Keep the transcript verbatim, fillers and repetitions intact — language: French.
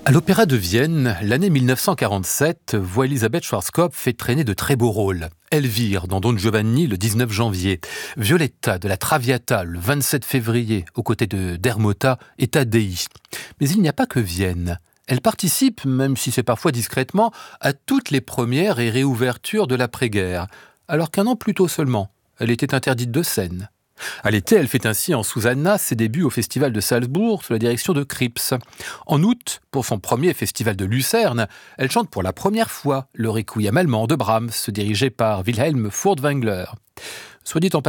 À l'Opéra de Vienne, l'année mille neuf cent quarante-sept voit Elisabeth Schwarzkopf traîner de très beaux rôles. Elvire dans Don Giovanni le dix-neuf janvier, Violetta de la Traviata le vingt-sept février, aux côtés de Dermota et Taddei. Mais il n'y a pas que Vienne. Elle participe, même si c'est parfois discrètement, à toutes les premières et réouvertures de l'après-guerre, alors qu'un an plus tôt seulement, elle était interdite de scène. À l'été, elle fait ainsi en Susanna ses débuts au Festival de Salzbourg sous la direction de Kripps. En août, pour son premier festival de Lucerne, elle chante pour la première fois le Requiem allemand de Brahms, dirigé par Wilhelm Furtwängler. Soit dit en